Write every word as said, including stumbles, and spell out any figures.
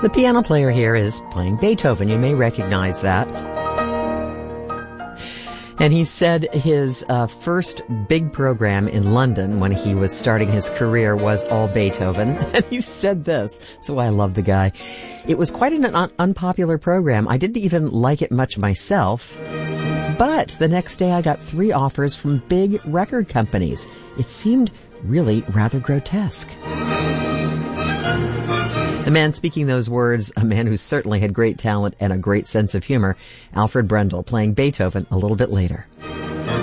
The piano player here is playing Beethoven. You may recognize that. And he said his uh, first big program in London when he was starting his career was all Beethoven. And he said this. That's why I love the guy. It was quite an un- unpopular program. I didn't even like it much myself. But the next day I got three offers from big record companies. It seemed really rather grotesque. The man speaking those words, a man who certainly had great talent and a great sense of humor, Alfred Brendel, playing Beethoven a little bit later.